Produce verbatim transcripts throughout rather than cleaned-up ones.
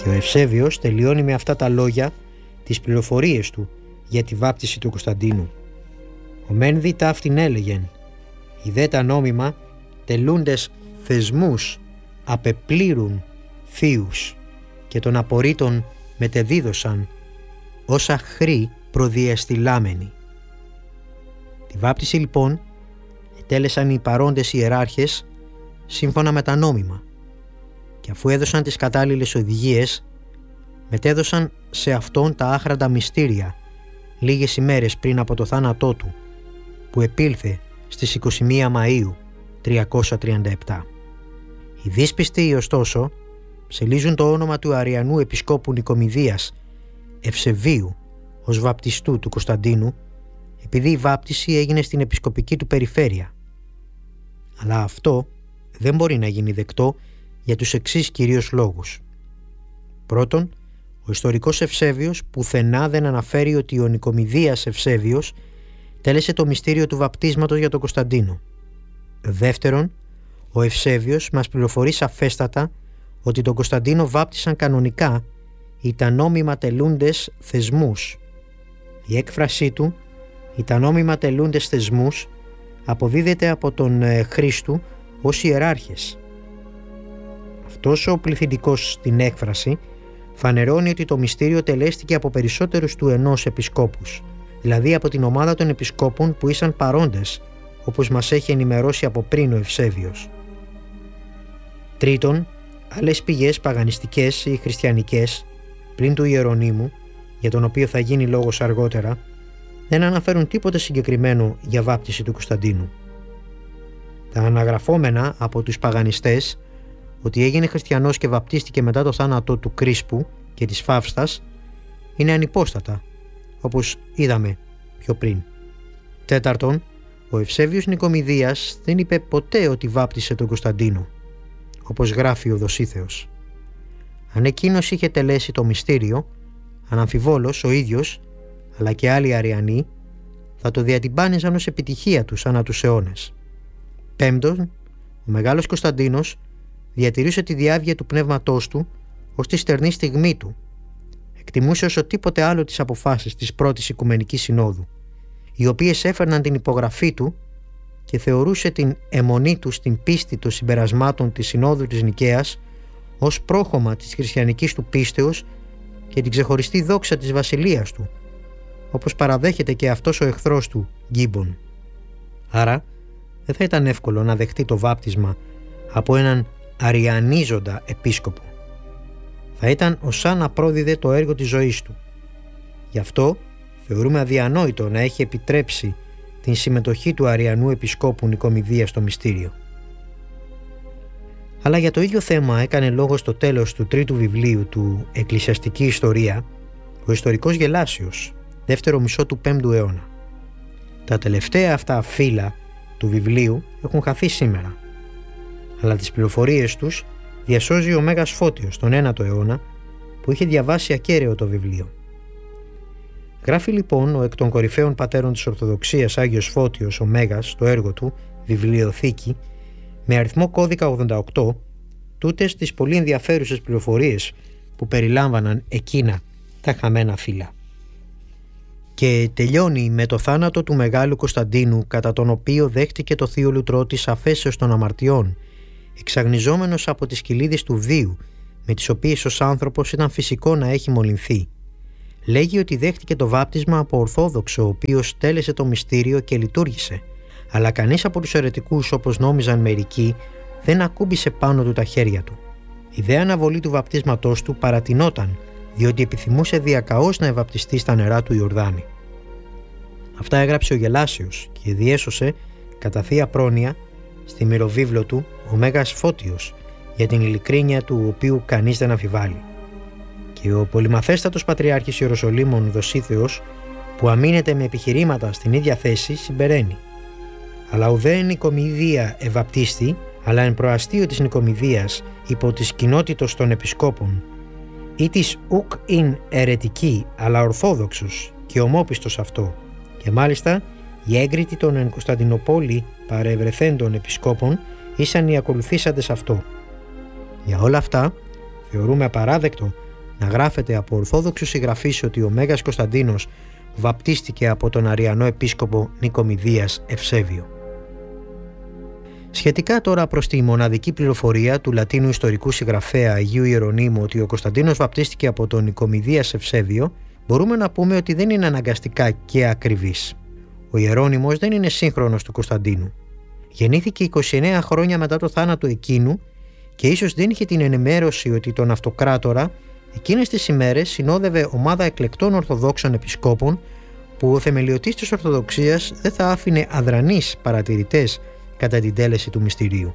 Και ο Ευσέβιος τελειώνει με αυτά τα λόγια τις πληροφορίες του για τη βάπτιση του Κωνσταντίνου. Ο μεν δι ταύτην έλεγεν, οι δε τα νόμιμα τελούντες θεσμούς απεπλήρουν θείους και των απορρίτων μετεδίδωσαν όσα χρή προδιαστηλάμενοι. Τη βάπτιση λοιπόν ετέλεσαν οι παρόντες ιεράρχες σύμφωνα με τα νόμιμα και αφού έδωσαν τις κατάλληλες οδηγίες μετέδωσαν σε αυτόν τα άχραντα μυστήρια λίγες ημέρες πριν από το θάνατό του που επήλθε στις είκοσι μία Μαΐου τριακόσια τριάντα επτά. Οι δύσπιστοι ωστόσο ψελίζουν το όνομα του Αριανού Επισκόπου Νικομιδίας Ευσεβίου ως βαπτιστού του Κωνσταντίνου επειδή η βάπτιση έγινε στην επισκοπική του περιφέρεια. Αλλά αυτό δεν μπορεί να γίνει δεκτό για τους εξής κυρίως λόγους. Πρώτον, ο ιστορικός Ευσέβιος πουθενά δεν αναφέρει ότι ο Νικομιδίας Ευσέβιος τέλεσε το μυστήριο του βαπτίσματος για τον Κωνσταντίνο. Δεύτερον, ο Ευσέβιος μας πληροφορεί σαφέστατα ότι τον Κωνσταντίνο βάπτισαν κανονικά οι τα νόμιμα τελούντες θεσμούς. Η έκφρασή του «οι τα νόμιμα τελούντες θεσμούς» αποδίδεται από τον ε, Χρήστου ως ιεράρχες. Αυτός ο πληθυντικός στην έκφραση φανερώνει ότι το μυστήριο τελέστηκε από περισσότερους του ενός επισκόπους, δηλαδή από την ομάδα των επισκόπων που ήσαν παρόντες, όπως μας έχει ενημερώσει από πριν ο Ευσέβιος. Τρίτον, άλλες πηγές παγανιστικές ή χριστιανικές, πλην του Ιερονύμου, για τον οποίο θα γίνει λόγος αργότερα, δεν αναφέρουν τίποτα συγκεκριμένο για βάπτιση του Κωνσταντίνου. Τα αναγραφόμενα από τους παγανιστές ότι έγινε χριστιανός και βαπτίστηκε μετά το θάνατο του Κρίσπου και της Φαύστας είναι ανυπόστατα, όπως είδαμε πιο πριν. Τέταρτον, ο Ευσέβιος Νικομιδίας δεν είπε ποτέ ότι βάπτισε τον Κωνσταντίνο, όπως γράφει ο Δοσίθεος. Αν εκείνος είχε τελέσει το μυστήριο, αναμφιβόλως ο ίδιος, αλλά και άλλοι Αριανοί, θα το διατυμπάνιζαν ως επιτυχία τους ανά τους αιώνες. Πέμπτον, ο μεγάλος Κωνσταντίνος διατηρούσε τη διάβγεια του πνεύματός του ως τη στερνή στιγμή του. Εκτιμούσε όσο τίποτε άλλο τις αποφάσεις της πρώτης Οικουμενικής Συνόδου, οι οποίες έφερναν την υπογραφή του και θεωρούσε την αιμονή του στην πίστη των συμπερασμάτων της Συνόδου της Νικαίας ως πρόχωμα της χριστιανικής του πίστεως και την ξεχωριστή δόξα της βασιλείας του, όπως παραδέχεται και αυτός ο εχθρός του, Γκίμπον. Άρα, δεν θα ήταν εύκολο να δεχτεί το βάπτισμα από έναν αριανίζοντα επίσκοπο. Θα ήταν ως σαν να πρόδιδε το έργο της ζωής του. Γι' αυτό θεωρούμε αδιανόητο να έχει επιτρέψει την συμμετοχή του Αριανού Επισκόπου Νικομιδίας στο μυστήριο. Αλλά για το ίδιο θέμα έκανε λόγο στο τέλος του τρίτου βιβλίου του Εκκλησιαστική Ιστορία ο ιστορικός Γελάσιος, δεύτερο μισό του πέμπτου αιώνα. Τα τελευταία αυτά φύλλα του βιβλίου έχουν χαθεί σήμερα, αλλά τις πληροφορίες τους διασώζει ο Μέγας Φώτιος τον ένατο αιώνα που είχε διαβάσει ακέραιο το βιβλίο. Γράφει λοιπόν ο εκ των κορυφαίων πατέρων της Ορθοδοξίας Άγιος Φώτιος ο Μέγας στο έργο του Βιβλιοθήκη με αριθμό κώδικα ογδόντα οκτώ τούτες τις πολύ ενδιαφέρουσες πληροφορίες που περιλάμβαναν εκείνα τα χαμένα φύλλα. Και τελειώνει με το θάνατο του Μεγάλου Κωνσταντίνου, κατά τον οποίο δέχτηκε το θείο λουτρό της αφέσεως των αμαρτιών, εξαγνιζόμενος από τις κοιλίδες του βίου με τις οποίες ως άνθρωπος ήταν φυσικό να έχει μολυνθεί. Λέγει ότι δέχτηκε το βάπτισμα από Ορθόδοξο, ο οποίος τέλεσε το μυστήριο και λειτουργήσε, αλλά κανείς από τους αιρετικούς, όπως νόμιζαν μερικοί, δεν ακούμπησε πάνω του τα χέρια του. Η δε αναβολή του βαπτίσματός του παρατηνόταν, διότι επιθυμούσε διακαώς να ευαπτιστεί στα νερά του Ιορδάνη. Αυτά έγραψε ο Γελάσιος και διέσωσε κατά θεία πρόνοια στη μυροβίβλο του ο Μέγας Φώτιος, για την ειλικρίνεια του οποίου κανείς δεν αμφιβάλλει. Και ο πολυμαθέστατος Πατριάρχης Ιεροσολύμων Δοσίθεος, που αμήνεται με επιχειρήματα στην ίδια θέση, συμπεραίνει: «Αλλά ουδέ Νικομιδία ευαπτίστη, αλλά εν προαστείο της Νικομιδίας υπό της κοινότητος των επισκόπων, ή της ουκ ειν αιρετική, αλλά ορθόδοξος και ομόπιστος αυτό, και μάλιστα οι έγκριτοι των εν Κωνσταντινοπόλη παρευρεθέντων επισκόπων ήσαν οι ακολουθήσαντες αυτό». Για όλα αυτά θεωρούμε απαράδεκτο να γράφεται από ορθόδοξους συγγραφείς ότι ο Μέγας Κωνσταντίνος βαπτίστηκε από τον Αριανό επίσκοπο Νικομιδίας Ευσέβιο. Σχετικά τώρα προς τη μοναδική πληροφορία του Λατίνου ιστορικού συγγραφέα Αγίου Ιερονύμου ότι ο Κωνσταντίνος βαπτίστηκε από τον Νικομιδίας Ευσέβιο, μπορούμε να πούμε ότι δεν είναι αναγκαστικά και ακριβής. Ο Ιερώνυμος δεν είναι σύγχρονος του Κωνσταντίνου. Γεννήθηκε είκοσι εννέα χρόνια μετά το θάνατο εκείνου και ίσως δεν είχε την ενημέρωση ότι τον αυτοκράτορα εκείνες τις ημέρες συνόδευε ομάδα εκλεκτών Ορθοδόξων επισκόπων που ο θεμελιωτής της Ορθοδοξίας δεν θα άφηνε αδρανείς παρατηρητές κατά την τέλεση του μυστηρίου.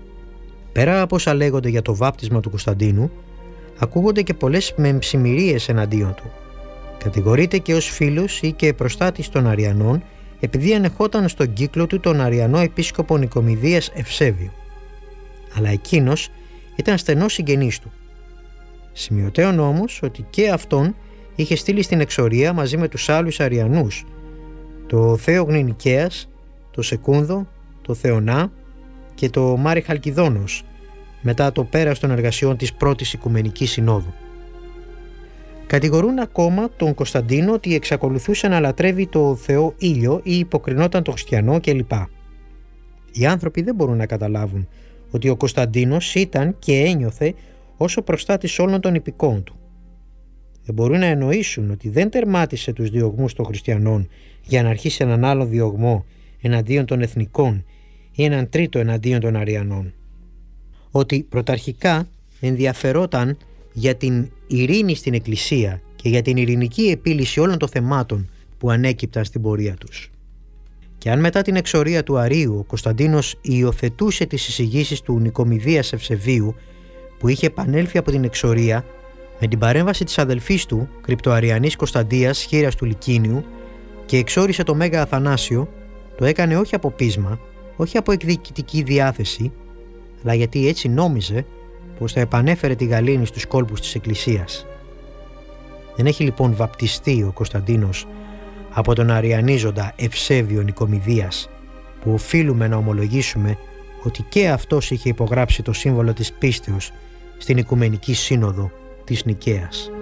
Πέρα από όσα λέγονται για το βάπτισμα του Κωνσταντίνου, ακούγονται και πολλές μεμψημυρίες εναντίον του. Κατηγορείται και ως φίλος ή και προστάτης των Αριανών επειδή ανεχόταν στον κύκλο του τον Αριανό επίσκοπο Νικομιδίας Ευσέβιο. Αλλά εκείνος ήταν στενός συγγενής του. Σημειωτέων όμως ότι και αυτόν είχε στείλει στην εξορία μαζί με τους άλλους Αριανούς, το Θέογνη Νικαίας, το Σεκούνδο, το Θεονά και το Μάρι Χαλκιδόνος, μετά το πέρας των εργασιών της πρώτης Οικουμενικής Συνόδου. Κατηγορούν ακόμα τον Κωνσταντίνο ότι εξακολουθούσε να λατρεύει το Θεό Ήλιο ή υποκρινόταν το χριστιανό κλπ. Οι άνθρωποι δεν μπορούν να καταλάβουν ότι ο Κωνσταντίνος ήταν και ένιωθε όσο προστάτης όλων των υπηκόων του. Δεν μπορούν να εννοήσουν ότι δεν τερμάτισε τους διωγμούς των χριστιανών για να αρχίσει έναν άλλο διωγμό εναντίον των εθνικών ή έναν τρίτο εναντίον των Αριανών. Ότι πρωταρχικά ενδιαφερόταν για την ειρήνη στην Εκκλησία και για την ειρηνική επίλυση όλων των θεμάτων που ανέκυπταν στην πορεία τους. Και αν μετά την εξορία του Αρίου ο Κωνσταντίνος υιοθετούσε τις εισηγήσεις του Νικομιδίας Ευσεβίου που είχε επανέλθει από την εξορία με την παρέμβαση της αδελφής του, κρυπτοαριανής Κωνσταντίας Χήρας του Λυκίνιου, και εξόρισε το Μέγα Αθανάσιο, το έκανε όχι από πείσμα, όχι από εκδικητική διάθεση, αλλά γιατί έτσι νόμιζε πως θα επανέφερε τη γαλήνη στους κόλπους της Εκκλησίας. Δεν έχει λοιπόν βαπτιστεί ο Κωνσταντίνος από τον αριανίζοντα Ευσέβιο Νικομιδίας, που οφείλουμε να ομολογήσουμε ότι και αυτός είχε υπογράψει το σύμβολο της πίστεως στην Οικουμενική Σύνοδο της Νικαίας.